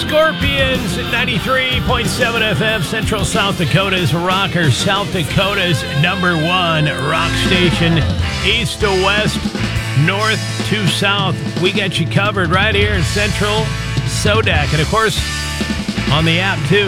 Scorpions at 93.7 FM, Central South Dakota's rocker, South Dakota's #1 rock station, east to west, north to south. We got you covered right here in Central Sodak. And, of course, on the app, too,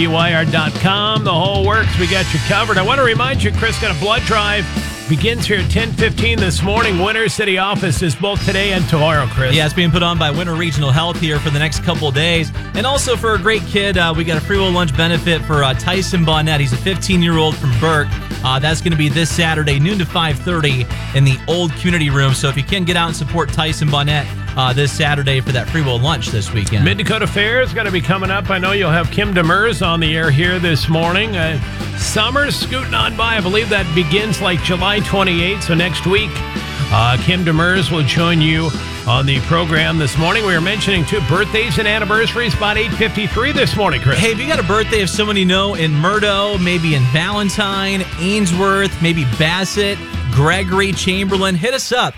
KWYR.com, the whole works. We got you covered. I want to remind you, Chris got a blood drive. Begins here at 10:15 this morning. Winter City offices both today and tomorrow, Chris. Yeah, it's being put on by Winter Regional Health here for the next couple of days. And also for a great kid, we got a free will lunch benefit for Tyson Bonnet. He's a 15-year-old from Burke. That's going to be this Saturday, noon to 5:30 in the old community room. So if you can get out and support Tyson Bonnet this Saturday for that free will lunch this weekend. Mid-Dakota Fair is going to be coming up. I know you'll have Kim Demers on the air here this morning. Summer's scooting on by. I believe that begins like July 28th, so next week. Kim Demers will join you on the program this morning. We were mentioning, too, birthdays and anniversaries about 8:53 this morning, Chris. Hey, if you got a birthday of someone you know in Murdo, maybe in Valentine, Ainsworth, maybe Bassett, Gregory, Chamberlain, hit us up,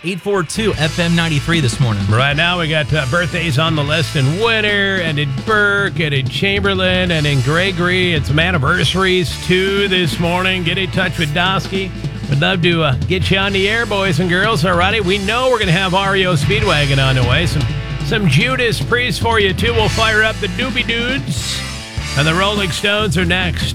842-FM93 this morning. Right now, we got birthdays on the list in Winter and in Burke and in Chamberlain and in Gregory. And some anniversaries, too, this morning. Get in touch with Dosky. We'd love to get you on the air, boys and girls. All righty. We know we're going to have REO Speedwagon on the way. Some Judas Priest for you, too. We'll fire up the Doobie Dudes. And the Rolling Stones are next.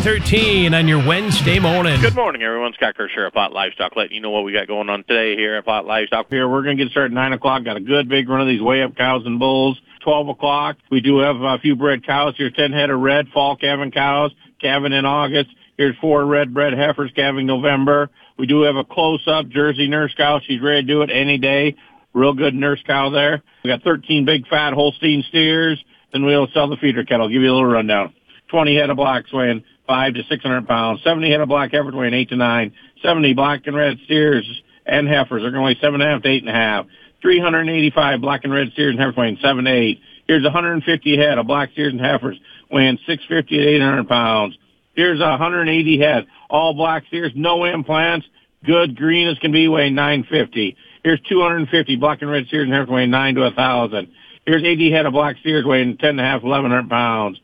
8:13 on your Wednesday morning. Good morning, everyone. Scott Kershaw at Plott Livestock, letting you know what we got going on today here at Plott Livestock. Here, we're going to get started at 9 o'clock. Got a good big run of these way-up cows and bulls. 12 o'clock, we do have a few bred cows. Here's 10 head of red fall calving cows, calving in August. Here's 4 red bred heifers calving November. We do have a close-up Jersey nurse cow. She's ready to do it any day. Real good nurse cow there. We got 13 big fat Holstein steers. Then we'll sell the feeder cattle. Give you a little rundown. 20 head of blacks weighing 500 to 600 pounds. 70 head of black heifers weighing 8 to 9. 70 black and red steers and heifers are going to weigh 7.5 to 8.5. 385 black and red steers and heifers weighing 7 to 8. Here's 150 head of black steers and heifers weighing 650 to 800 pounds. Here's 180 head, all black steers, no implants, good green as can be, weighing 950. Here's 250 black and red steers and heifers weighing 9 to 1,000. Here's 80 head of black steers weighing 10.5 to 1,100 pounds.